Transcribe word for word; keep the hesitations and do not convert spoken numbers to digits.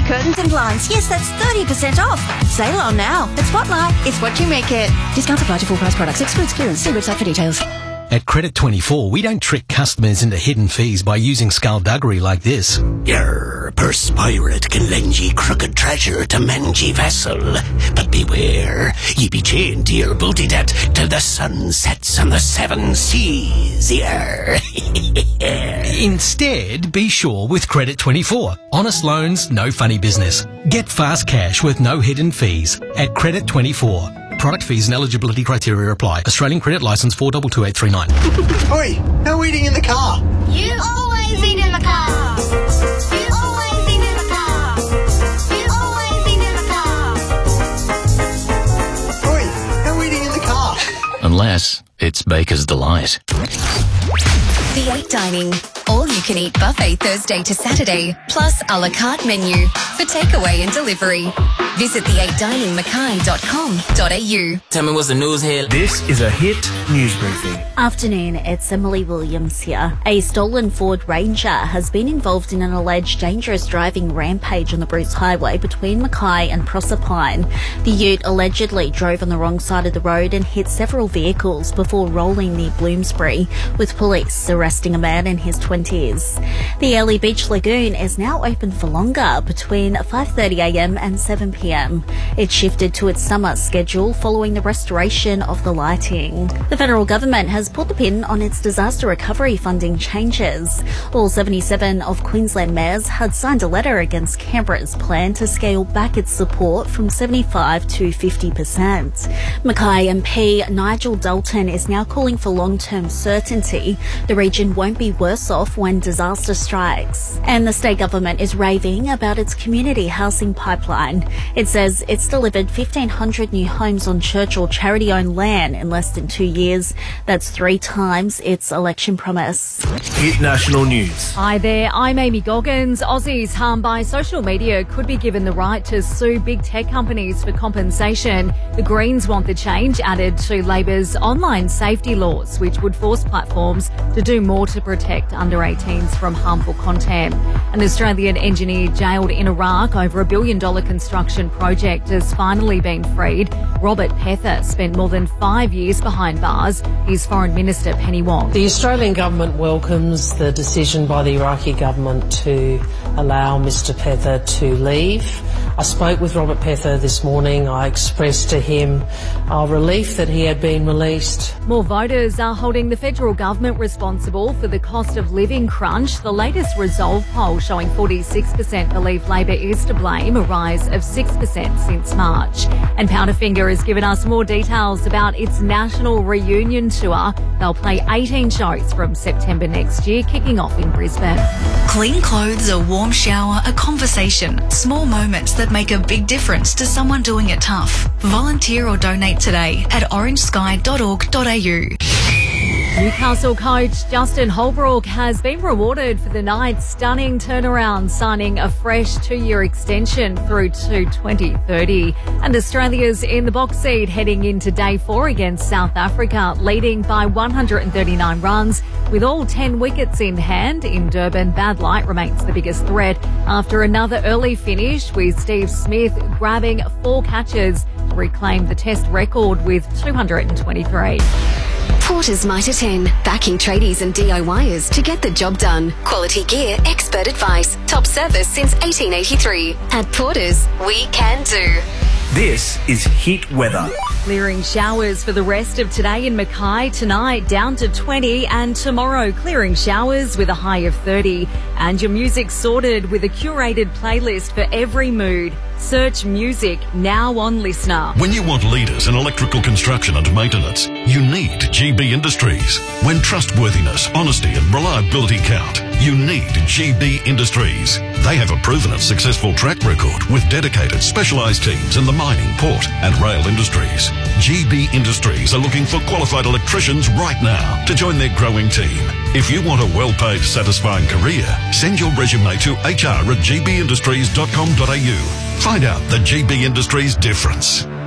Curtains and blinds. Yes, that's thirty percent off. Sale on now. At Spotlight, it's what you make it. Discounts apply to full price products. Excludes clearance. See website for details. At Credit twenty-four, we don't trick customers into hidden fees by using skullduggery like this. Yer, purse pirate can lend ye crooked treasure to mend ye vessel. But beware, ye be chained to your booty debt till the sun sets on the seven seas. Yer. Instead, be sure with Credit twenty-four. Honest loans, no funny business. Get fast cash with no hidden fees at Credit twenty-four. Product fees and eligibility criteria apply. Australian credit licence four two two eight three nine. Oi, no eating in the car. You always eat in the car. You always eat in the car. You always eat in the car. Oi, no eating in the car. Unless it's Baker's Delight. The eight Dining. All-you-can-eat buffet Thursday to Saturday, plus a la carte menu for takeaway and delivery. Visit the eight dining mackay dot com dot a u. Tell me what's the news here. This is a Hit News Briefing. Afternoon, it's Emily Williams here. A stolen Ford Ranger has been involved in an alleged dangerous driving rampage on the Bruce Highway between Mackay and Proserpine. The ute allegedly drove on the wrong side of the road and hit several vehicles before rolling near Bloomsbury, with police arresting a man in his twenties. The Early Beach Lagoon is now open for longer, between five thirty a m and seven p m. It shifted to its summer schedule following the restoration of the lighting. The federal government has put the pin on its disaster recovery funding changes. All seventy-seven of Queensland mayors had signed a letter against Canberra's plan to scale back its support from seventy-five to fifty percent. Mackay M P Nigel Dalton is now calling for long-term certainty. The region won't be worse off when disaster strikes. And the state government is raving about its community housing pipeline. It says it's delivered fifteen hundred new homes on Churchill charity-owned land in less than two years. That's three times its election promise. Hit National News. Hi there, I'm Amy Goggins. Aussies harmed by social media could be given the right to sue big tech companies for compensation. The Greens want the change added to Labor's online safety laws, which would force platforms to do more to protect under eighteens from harmful content. An Australian engineer jailed in Iraq over a billion dollar construction project has finally been freed. Robert Pether spent more than five years behind bars. He's Foreign Minister Penny Wong. The Australian government welcomes the decision by the Iraqi government to allow Mr Pether to leave. I spoke with Robert Pether this morning. I expressed to him our relief that he had been released. More voters are holding the federal government responsible for the cost of living crunch. The latest Resolve poll showing forty-six percent believe Labor is to blame, a rise of six percent since March. And Powderfinger has given us more details about its national reunion tour. They'll play eighteen shows from September next year, kicking off in Brisbane. Clean clothes, a warm shower, a conversation. Small moments that make a big difference to someone doing it tough. Volunteer or donate today at orange sky dot org dot a u. Newcastle coach Justin Holbrook has been rewarded for the night's stunning turnaround, signing a fresh two-year extension through to twenty thirty. And Australia's in the box seat heading into day four against South Africa, leading by one hundred thirty-nine runs. With all ten wickets in hand in Durban, bad light remains the biggest threat after another early finish, with Steve Smith grabbing four catches to reclaim the test record with two hundred twenty-three. Porter's Mitre ten, backing tradies and D I Y ers to get the job done. Quality gear, expert advice, top service since eighteen eighty-three. At Porter's, we can do. This is Hit Weather. Clearing showers for the rest of today in Mackay. Tonight down to twenty, and tomorrow clearing showers with a high of thirty. And your music sorted with a curated playlist for every mood. Search music now on Listener. When you want leaders in electrical construction and maintenance, you need G B Industries. When trustworthiness, honesty and reliability count, you need G B Industries. They have a proven and successful track record with dedicated specialised teams in the mining, port and rail industries. G B Industries are looking for qualified electricians right now to join their growing team. If you want a well-paid, satisfying career, send your resume to h r at g b industries dot com dot a u. Find out the G B Industries difference.